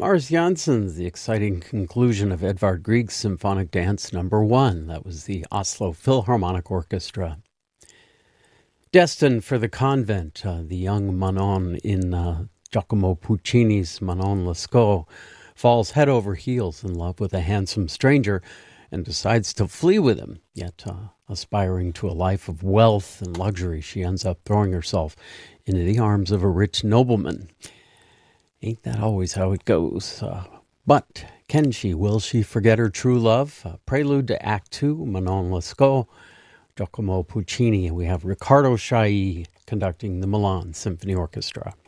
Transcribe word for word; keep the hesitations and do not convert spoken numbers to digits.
Mars Jansson's the exciting conclusion of Edvard Grieg's Symphonic Dance Number One. That was the Oslo Philharmonic Orchestra. Destined for the Convent, uh, the young Manon in uh, Giacomo Puccini's Manon Lescaut falls head over heels in love with a handsome stranger and decides to flee with him. Yet, uh, aspiring to a life of wealth and luxury, she ends up throwing herself into the arms of a rich nobleman. Ain't that always how it goes? Uh, but can she, will she forget her true love? Uh, prelude to Act Two, Manon Lescaut, Giacomo Puccini. We have Riccardo Chailly conducting the Milan Symphony Orchestra.